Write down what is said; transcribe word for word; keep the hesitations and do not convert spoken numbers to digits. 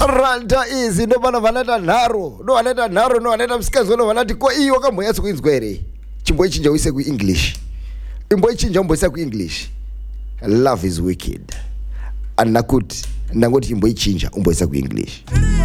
Ranta izi ndo vana vanata nharo ndo vanata nharo ndo vanata msikazi ndo vanati ko iyo wakamboyatsa kuinzwa ere chimboichinja uise ku English imboichinja umboisa ku English. Love is wicked. Anakuti ndangoti imboichinja umboisa ku English.